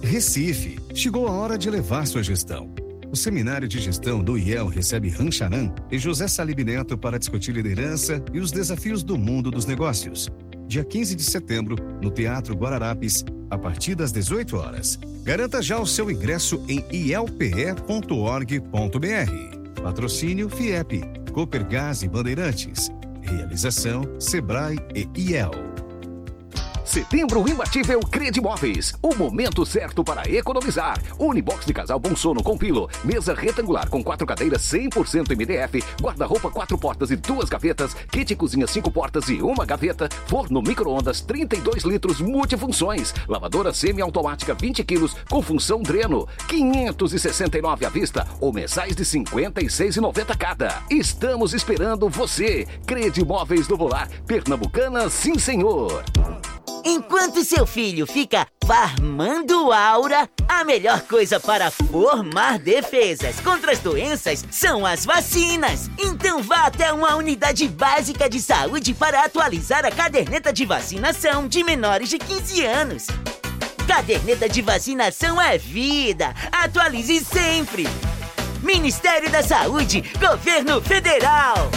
Recife, chegou a hora de elevar sua gestão. O Seminário de Gestão do IEL recebe Ranchanan e José Salib Neto para discutir liderança e os desafios do mundo dos negócios. Dia 15 de setembro, no Teatro Guararapes, a partir das 18 horas. Garanta já o seu ingresso em ielpe.org.br. Patrocínio FIEP, Copergás e Bandeirantes. Realização Sebrae e IEL. Setembro imbatível Credimóveis. O momento certo para economizar. Unibox de casal Bom Sono com pilo. Mesa retangular com 4 cadeiras 100% MDF. Guarda-roupa 4 portas e 2 gavetas. Kit cozinha 5 portas e 1 gaveta. Forno micro-ondas 32 litros multifunções. Lavadora semi-automática 20 quilos com função dreno. 569 à vista ou mensais de 56,90 cada. Estamos esperando você. Credimóveis do Volar. Pernambucana, sim senhor. Enquanto seu filho fica farmando aura, a melhor coisa para formar defesas contra as doenças são as vacinas. Então vá até uma unidade básica de saúde para atualizar a caderneta de vacinação de menores de 15 anos. Caderneta de vacinação é vida. Atualize sempre. Ministério da Saúde, Governo Federal.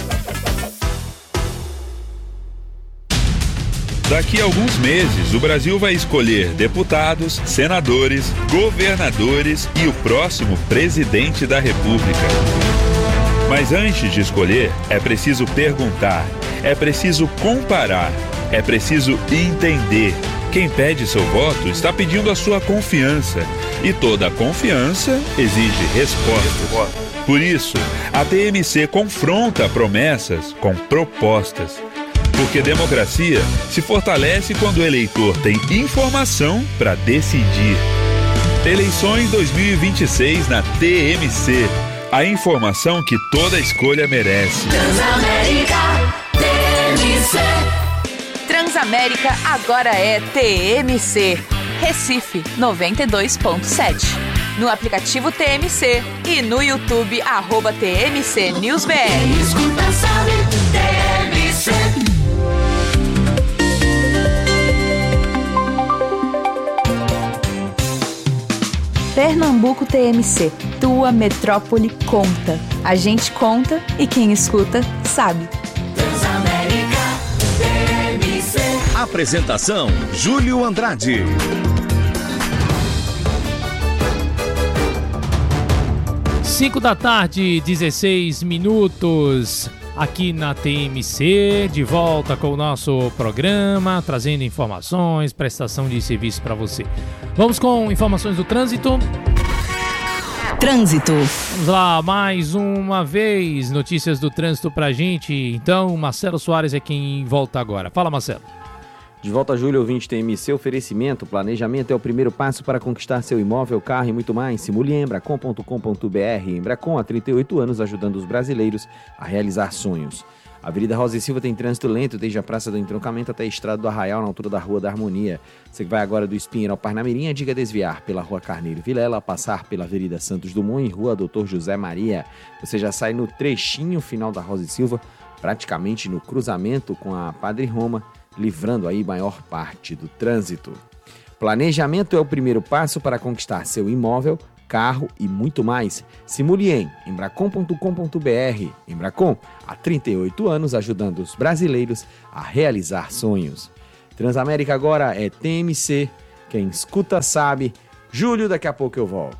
Daqui a alguns meses, o Brasil vai escolher deputados, senadores, governadores e o próximo presidente da República. Mas antes de escolher, é preciso perguntar, é preciso comparar, é preciso entender. Quem pede seu voto está pedindo a sua confiança. E toda confiança exige respostas. Por isso, a TMC confronta promessas com propostas. Porque democracia se fortalece quando o eleitor tem informação para decidir. Eleições 2026 na TMC. A informação que toda escolha merece. Transamérica TMC. Transamérica agora é TMC. Recife 92.7. No aplicativo TMC e no YouTube @TMC NewsBR. Quem escuta sabe, TMC. Pernambuco TMC, tua metrópole conta. A gente conta e quem escuta sabe. Transamérica TMC. Apresentação: Júlio Andrade. Cinco da tarde, 16 minutos. Aqui na TMC, de volta com o nosso programa, trazendo informações, prestação de serviço para você. Vamos com informações do trânsito. Trânsito. Vamos lá, mais uma vez, notícias do trânsito pra gente. Então, Marcelo Soares é quem volta agora. Fala, Marcelo. De volta, Júlio, ouvinte TMC, oferecimento, planejamento é o primeiro passo para conquistar seu imóvel, carro e muito mais. Simule em Embracon.com.br. Embracon há 38 anos ajudando os brasileiros a realizar sonhos. A Avenida Rosa e Silva tem trânsito lento desde a Praça do Entroncamento até a Estrada do Arraial, na altura da Rua da Harmonia. Você que vai agora do Espinheiro ao Parnamirim, diga desviar pela Rua Carneiro Vilela, passar pela Avenida Santos Dumont e Rua Doutor José Maria. Você já sai no trechinho final da Rosa e Silva, praticamente no cruzamento com a Padre Roma, livrando aí maior parte do trânsito. Planejamento é o primeiro passo para conquistar seu imóvel, carro e muito mais. Simule em Embracon.com.br. Embracon, há 38 anos ajudando os brasileiros a realizar sonhos. Transamérica agora é TMC. Quem escuta sabe. Júlio, daqui a pouco eu volto.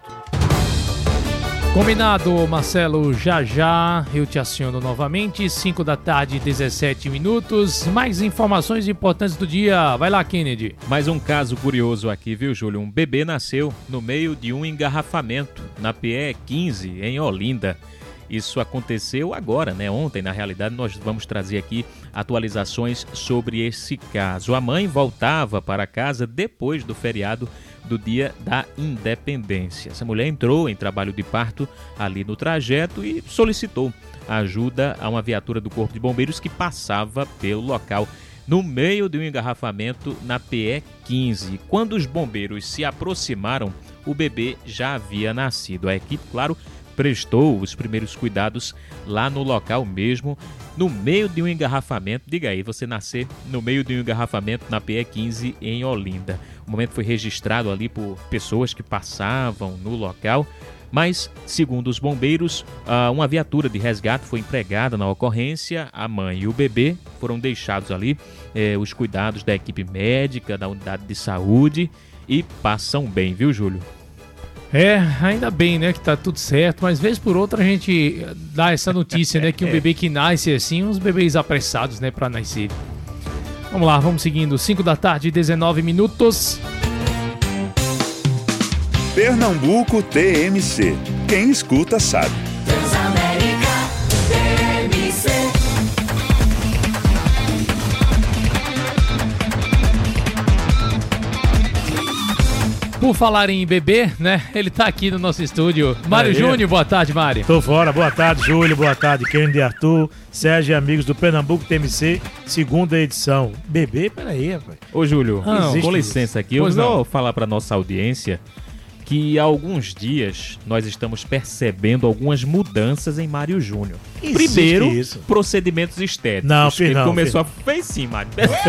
Combinado, Marcelo, já eu te aciono novamente, 5 da tarde, 17 minutos, mais informações importantes do dia, vai lá, Kennedy. Mais um caso curioso aqui, viu, Júlio? Um bebê nasceu no meio de um engarrafamento na PE 15, em Olinda. Isso aconteceu agora, né? Ontem, na realidade, nós vamos trazer aqui atualizações sobre esse caso. A mãe voltava para casa depois do feriado do Dia da Independência. Essa mulher entrou em trabalho de parto ali no trajeto e solicitou ajuda a uma viatura do Corpo de Bombeiros que passava pelo local no meio de um engarrafamento na PE 15. Quando os bombeiros se aproximaram, o bebê já havia nascido. A equipe, claro, prestou os primeiros cuidados lá no local mesmo, no meio de um engarrafamento. Diga aí, você nascer no meio de um engarrafamento na PE 15 em Olinda. O momento foi registrado ali por pessoas que passavam no local. Mas, segundo os bombeiros, uma viatura de resgate foi empregada na ocorrência. A mãe e o bebê foram deixados ali, os cuidados da equipe médica, da unidade de saúde, e passam bem, viu, Júlio? Ainda bem, né, que tá tudo certo, mas vez por outra a gente dá essa notícia, né, que um bebê que nasce assim, uns bebês apressados, né, pra nascer. Vamos lá, vamos seguindo, 5 da tarde, 19 minutos. Pernambuco TMC. Quem escuta sabe. Transamérica TMC. Por falar em bebê, né, ele tá aqui no nosso estúdio. Mário Júnior, boa tarde, Mário. Tô fora, boa tarde, Júlio, boa tarde, Kennedy, Arthur, Sérgio e amigos do Pernambuco TMC, segunda edição. Bebê, peraí, rapaz. Ô, Júlio, com licença aqui, eu vou falar pra nossa audiência que há alguns dias nós estamos percebendo algumas mudanças em Mário Júnior. Primeiro, procedimentos estéticos. Não, ele começou fez sim, Mário.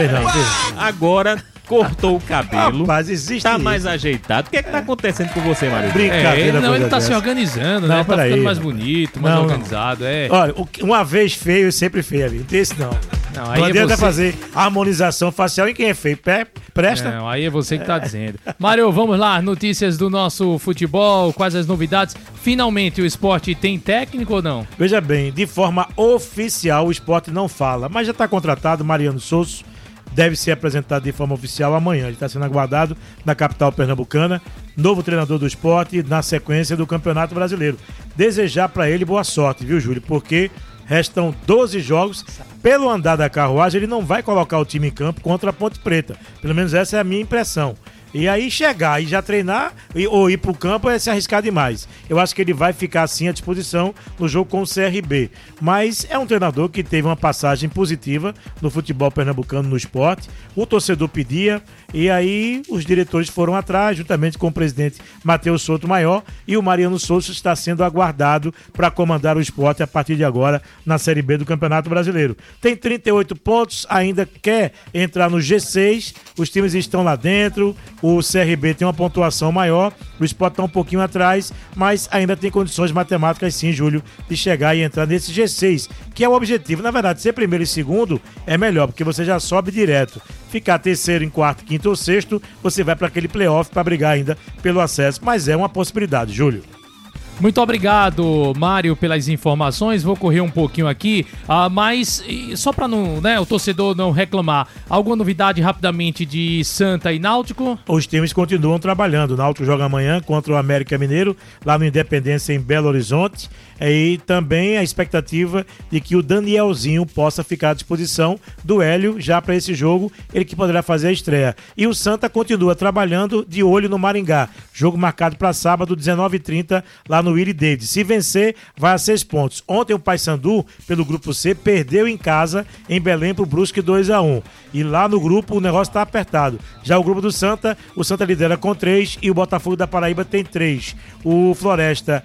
Agora cortou o cabelo. Rapaz, existe tá mais ajeitado. O que é que tá acontecendo com você, Mário? Brincadeira. Ele tá se organizando, né? Tá ficando mais bonito, mais organizado. Olha, uma vez feio, sempre feio ali. Não tem esse não. Não adianta fazer harmonização facial em quem é feio. Presta? Não, aí é você que tá dizendo. Mário, vamos lá. Notícias do nosso futebol. Quais as novidades? Finalmente, o Sport tem técnico ou não? Veja bem, de forma oficial o Sport não fala, mas já tá contratado Mariano Souza. Deve ser apresentado de forma oficial amanhã. Ele está sendo aguardado na capital pernambucana. Novo treinador do Sport na sequência do Campeonato Brasileiro. Desejar para ele boa sorte, viu, Júlio? Porque restam 12 jogos. Pelo andar da carruagem, ele não vai colocar o time em campo contra a Ponte Preta. Pelo menos essa é a minha impressão. E aí chegar e já treinar ou ir pro campo é se arriscar demais. Eu acho que ele vai ficar assim à disposição no jogo com o CRB. Mas é um treinador que teve uma passagem positiva no futebol pernambucano no Sport. O torcedor pedia e aí os diretores foram atrás, juntamente com o presidente Matheus Souto Maior, e o Mariano Souza está sendo aguardado para comandar o Sport a partir de agora na Série B do Campeonato Brasileiro. Tem 38 pontos, ainda quer entrar no G6, os times estão lá dentro. O CRB tem uma pontuação maior, o Sport está um pouquinho atrás, mas ainda tem condições matemáticas sim, Júlio, de chegar e entrar nesse G6, que é o objetivo. Na verdade, ser primeiro e segundo é melhor, porque você já sobe direto. Ficar terceiro, em quarto, quinto ou sexto, você vai para aquele playoff para brigar ainda pelo acesso, mas é uma possibilidade, Júlio. Muito obrigado, Mário, pelas informações. Vou correr um pouquinho aqui, mas só para não, né, o torcedor não reclamar, alguma novidade rapidamente de Santa e Náutico? Os times continuam trabalhando. O Náutico joga amanhã contra o América Mineiro, lá no Independência, em Belo Horizonte. E também a expectativa de que o Danielzinho possa ficar à disposição do Hélio já para esse jogo, ele que poderá fazer a estreia. E o Santa continua trabalhando de olho no Maringá. Jogo marcado para sábado, 19h30, lá no Willie Davis. Se vencer, vai a 6 pontos. Ontem o Paysandu, pelo grupo C, perdeu em casa em Belém pro Brusque 2-1. E lá no grupo o negócio tá apertado. Já o grupo do Santa, o Santa lidera com 3 e o Botafogo da Paraíba tem 3. O Floresta,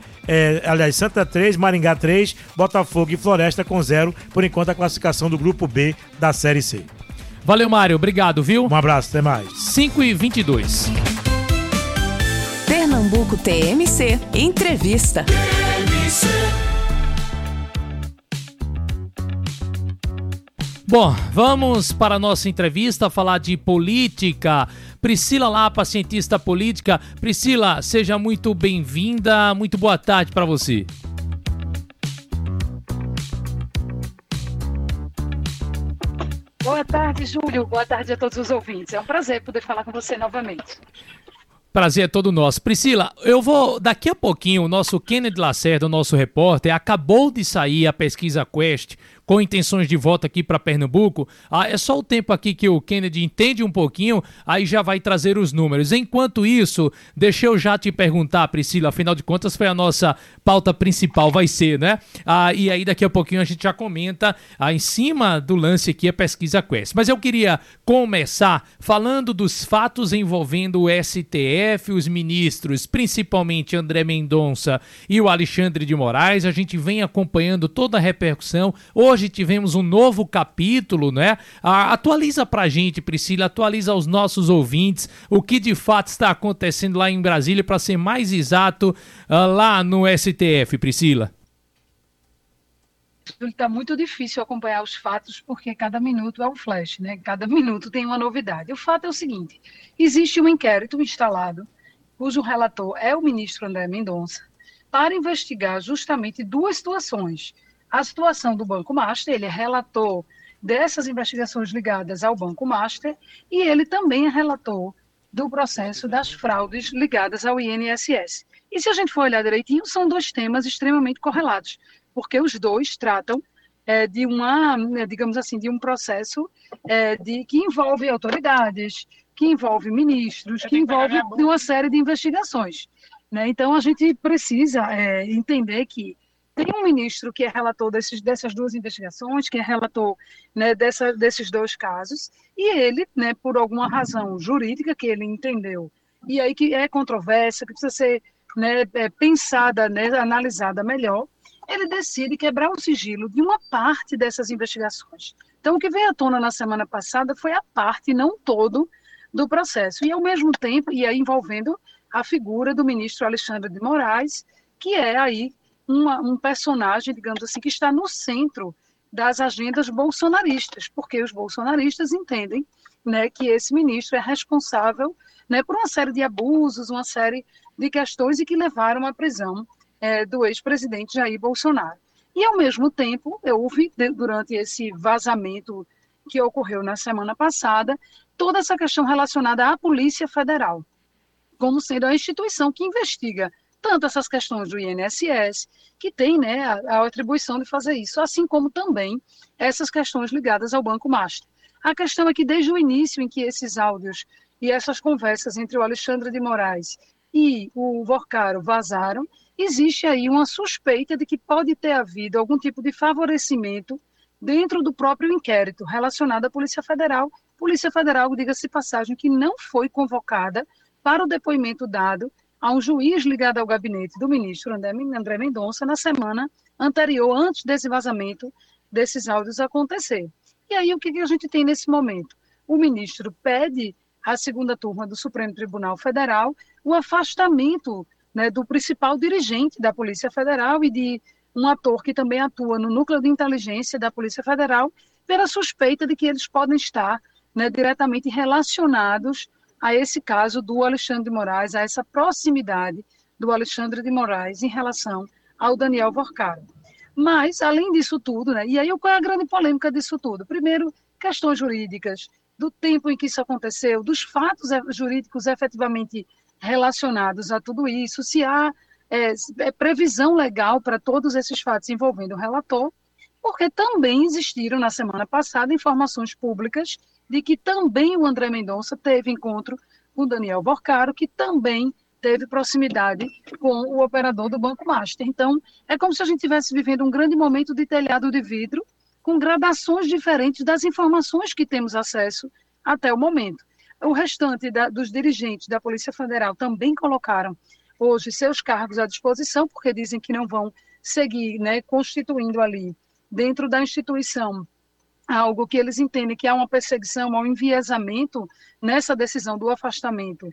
Santa 3, Maringá 3, Botafogo e Floresta com 0. Por enquanto a classificação do grupo B da Série C. Valeu, Mário. Obrigado, viu? Um abraço, até mais. 5h22. Pernambuco TMC Entrevista. Bom, vamos para a nossa entrevista falar de política. Priscila Lapa, cientista política. Priscila, seja muito bem-vinda. Muito boa tarde para você. Boa tarde, Júlio. Boa tarde a todos os ouvintes. É um prazer poder falar com você novamente. Prazer é todo nosso. Priscila, eu vou, daqui a pouquinho, o nosso Kennedy Lacerda, o nosso repórter, acabou de sair a pesquisa Quest com intenções de voto aqui para Pernambuco. É só o tempo aqui que o Kennedy entende um pouquinho, aí já vai trazer os números. Enquanto isso, deixa eu já te perguntar, Priscila, afinal de contas foi a nossa pauta principal, vai ser, né? E aí daqui a pouquinho a gente já comenta em cima do lance aqui a pesquisa Quest. Mas eu queria começar falando dos fatos envolvendo o STF, os ministros, principalmente André Mendonça e o Alexandre de Moraes. A gente vem acompanhando toda a repercussão. Hoje hoje tivemos um novo capítulo, né? Atualiza pra gente, Priscila, atualiza aos nossos ouvintes o que de fato está acontecendo lá em Brasília, para ser mais exato, lá no STF, Priscila. Está muito difícil acompanhar os fatos, porque cada minuto é um flash, né? Cada minuto tem uma novidade. O fato é o seguinte: existe um inquérito instalado, cujo relator é o ministro André Mendonça, para investigar justamente duas situações. A situação do Banco Master, ele é relator dessas investigações ligadas ao Banco Master, e ele também é relator do processo das fraudes ligadas ao INSS. E se a gente for olhar direitinho, são dois temas extremamente correlatos, porque os dois tratam de digamos assim, de um processo que envolve autoridades, que envolve ministros, que envolve uma série de investigações, né? Então, a gente precisa entender que tem um ministro que é relator dessas duas investigações, que é relator, né, desses dois casos, e ele, né, por alguma razão jurídica que ele entendeu, e aí que é controversa, que precisa ser, né, pensada, né, analisada melhor, ele decide quebrar o sigilo de uma parte dessas investigações. Então, o que veio à tona na semana passada foi a parte, não todo, do processo. E, ao mesmo tempo, e aí envolvendo a figura do ministro Alexandre de Moraes, que é aí um personagem, digamos assim, que está no centro das agendas bolsonaristas, porque os bolsonaristas entendem, né, que esse ministro é responsável, né, por uma série de abusos, uma série de questões e que levaram à prisão do ex-presidente Jair Bolsonaro. E, ao mesmo tempo, houve, durante esse vazamento que ocorreu na semana passada, toda essa questão relacionada à Polícia Federal, como sendo a instituição que investiga tanto essas questões do INSS, que tem, né, a atribuição de fazer isso, assim como também essas questões ligadas ao Banco Master. A questão é que, desde o início em que esses áudios e essas conversas entre o Alexandre de Moraes e o Vorcaro vazaram, existe aí uma suspeita de que pode ter havido algum tipo de favorecimento dentro do próprio inquérito relacionado à Polícia Federal. Polícia Federal, diga-se de passagem, que não foi convocada para o depoimento dado a um juiz ligado ao gabinete do ministro André Mendonça na semana anterior, antes desse vazamento desses áudios acontecer. E aí, o que a gente tem nesse momento? O ministro pede à segunda turma do Supremo Tribunal Federal o afastamento, né, do principal dirigente da Polícia Federal e de um ator que também atua no núcleo de inteligência da Polícia Federal, pela suspeita de que eles podem estar, né, diretamente relacionados a esse caso do Alexandre de Moraes, a essa proximidade do Alexandre de Moraes em relação ao Daniel Vorcaro. Mas, além disso tudo, né, e aí qual é a grande polêmica disso tudo? Primeiro, questões jurídicas, do tempo em que isso aconteceu, dos fatos jurídicos efetivamente relacionados a tudo isso, se há previsão legal para todos esses fatos envolvendo o relator, porque também existiram na semana passada informações públicas de que também o André Mendonça teve encontro com o Daniel Vorcaro, que também teve proximidade com o operador do Banco Master. Então, é como se a gente estivesse vivendo um grande momento de telhado de vidro, com gradações diferentes das informações que temos acesso até o momento. O restante dos dirigentes da Polícia Federal também colocaram hoje seus cargos à disposição, porque dizem que não vão seguir, né, constituindo ali, dentro da instituição, algo que eles entendem que há uma perseguição, há um enviesamento nessa decisão do afastamento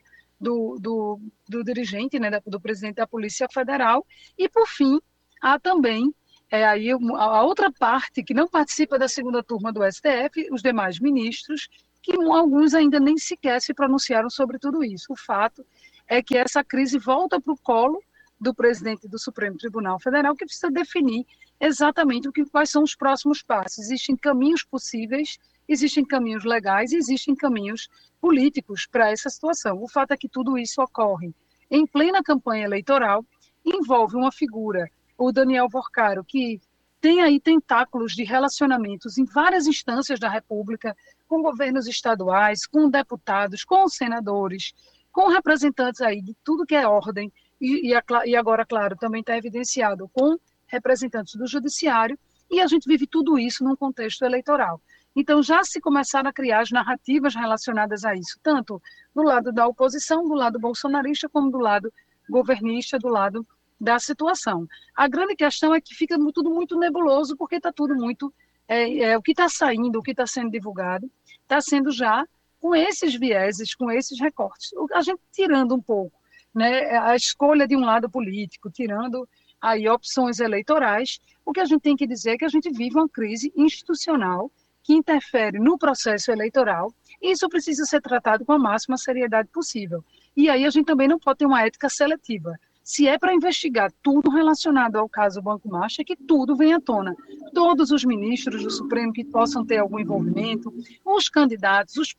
do dirigente, né, do presidente da Polícia Federal. E, por fim, há também aí a outra parte que não participa da segunda turma do STF, os demais ministros, que alguns ainda nem sequer se pronunciaram sobre tudo isso. O fato é que essa crise volta para o colo do presidente do Supremo Tribunal Federal, que precisa definir exatamente quais são os próximos passos. Existem caminhos possíveis, existem caminhos legais, existem caminhos políticos para essa situação. O fato é que tudo isso ocorre em plena campanha eleitoral, envolve uma figura, o Daniel Vorcaro, que tem aí tentáculos de relacionamentos em várias instâncias da República, com governos estaduais, com deputados, com senadores, com representantes aí de tudo que é ordem, e agora, claro, também está evidenciado com representantes do judiciário, e a gente vive tudo isso num contexto eleitoral. Então, já se começaram a criar as narrativas relacionadas a isso, tanto do lado da oposição, do lado bolsonarista, como do lado governista, do lado da situação. A grande questão é que fica tudo muito nebuloso, porque está tudo muito o que está saindo, o que está sendo divulgado, está sendo já com esses vieses, com esses recortes. A gente tirando um pouco, né, a escolha de um lado político, tirando aí opções eleitorais, o que a gente tem que dizer é que a gente vive uma crise institucional que interfere no processo eleitoral, e isso precisa ser tratado com a máxima seriedade possível. E aí a gente também não pode ter uma ética seletiva. Se é para investigar tudo relacionado ao caso Banco Master, que tudo venha à tona. Todos os ministros do Supremo que possam ter algum envolvimento, os candidatos, os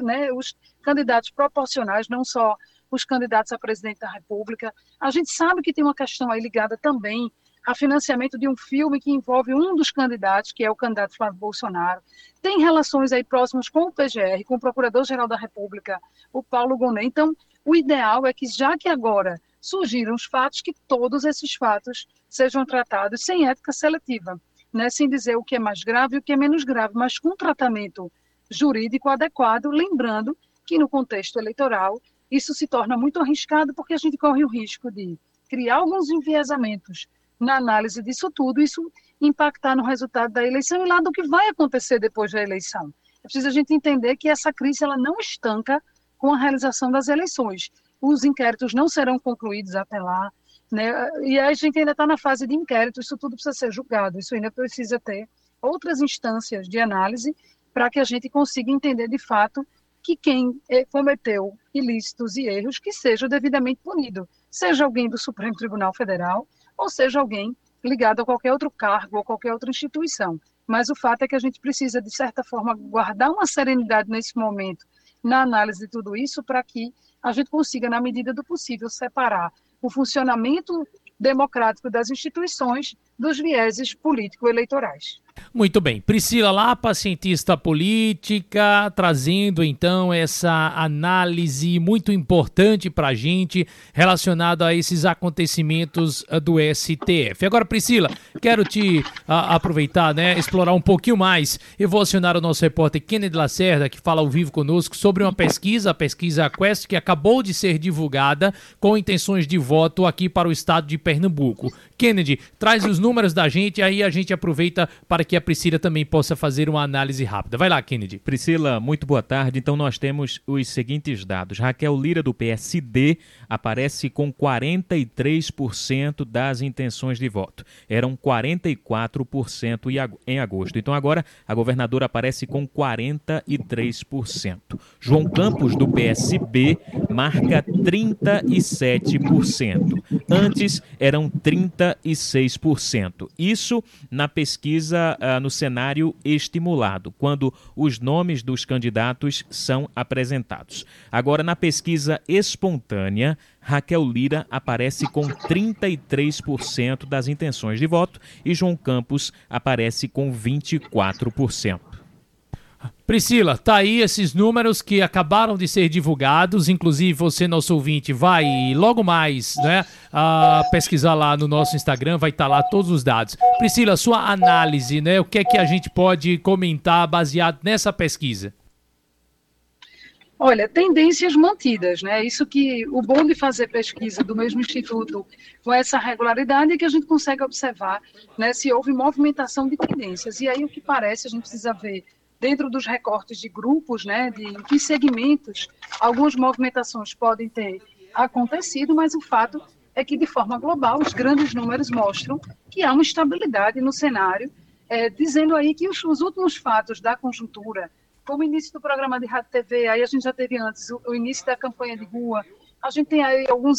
candidatos proporcionais, não só os candidatos a presidente da República. A gente sabe que tem uma questão aí ligada também a financiamento de um filme que envolve um dos candidatos, que é o candidato Flávio Bolsonaro. Tem relações aí próximas com o PGR, com o Procurador-Geral da República, o Paulo Gonet. Então, o ideal é que, já que agora surgiram os fatos, que todos esses fatos sejam tratados sem ética seletiva, né? Sem dizer o que é mais grave e o que é menos grave, mas com tratamento jurídico adequado, lembrando que no contexto eleitoral isso se torna muito arriscado, porque a gente corre o risco de criar alguns enviesamentos na análise disso tudo, isso impactar no resultado da eleição e lá do que vai acontecer depois da eleição. É preciso a gente entender que essa crise ela não estanca com a realização das eleições. Os inquéritos não serão concluídos até lá, né? E a gente ainda está na fase de inquérito, isso tudo precisa ser julgado, isso ainda precisa ter outras instâncias de análise para que a gente consiga entender de fato que quem cometeu ilícitos e erros que seja devidamente punido, seja alguém do Supremo Tribunal Federal ou seja alguém ligado a qualquer outro cargo ou qualquer outra instituição. Mas o fato é que a gente precisa, de certa forma, guardar uma serenidade nesse momento na análise de tudo isso para que a gente consiga, na medida do possível, separar o funcionamento democrático das instituições dos vieses político-eleitorais. Muito bem. Priscila Lapa, cientista política, trazendo então essa análise muito importante para a gente relacionada a esses acontecimentos do STF. Agora, Priscila, quero te aproveitar, né, explorar um pouquinho mais. Eu vou acionar o nosso repórter Kennedy Lacerda, que fala ao vivo conosco sobre uma pesquisa, a pesquisa Quest, que acabou de ser divulgada com intenções de voto aqui para o estado de Pernambuco. Kennedy, traz os números da gente, aí a gente aproveita para que a Priscila também possa fazer uma análise rápida. Vai lá, Kennedy. Priscila, muito boa tarde. Então nós temos os seguintes dados. Raquel Lira, do PSD, aparece com 43% das intenções de voto. Eram 44% em agosto. Então agora a governadora aparece com 43%. João Campos, do PSB, marca 37%. Antes eram 36%. Isso na pesquisa no cenário estimulado, quando os nomes dos candidatos são apresentados. Agora, na pesquisa espontânea, Raquel Lira aparece com 33% das intenções de voto e João Campos aparece com 24%. Priscila, tá aí esses números que acabaram de ser divulgados, inclusive você, nosso ouvinte, vai logo mais, né, pesquisar lá no nosso Instagram, vai estar lá todos os dados. Priscila, sua análise, né, o que é que a gente pode comentar baseado nessa pesquisa? Olha, tendências mantidas, né? Isso que o bom de fazer pesquisa do mesmo instituto com essa regularidade é que a gente consegue observar, né, se houve movimentação de tendências. E aí o que parece, a gente precisa ver dentro dos recortes de grupos, né, de em que segmentos algumas movimentações podem ter acontecido, mas o fato é que, de forma global, os grandes números mostram que há uma estabilidade no cenário, dizendo aí que os últimos fatos da conjuntura, como o início do programa de rádio e TV, aí a gente já teve antes o início da campanha de rua, a gente tem aí alguns